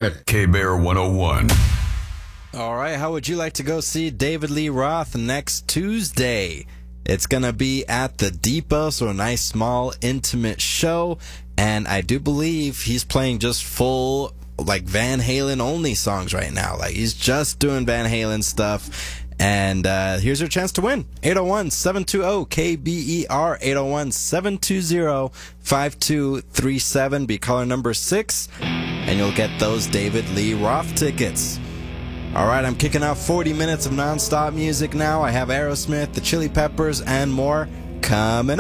K-Bear 101. All right, how would you like to go see David Lee Roth next Tuesday? It's going to be at the Depot, so a nice, small, intimate show. And I do believe he's playing just full, like, Van Halen only songs right now. Like, he's just doing Van Halen stuff. And here's your chance to win. 801-720-KBER, 801-720-5237. Be caller number 6, and you'll get those David Lee Roth tickets. All right, I'm kicking out 40 minutes of nonstop music now. I have Aerosmith, the Chili Peppers, and more coming up.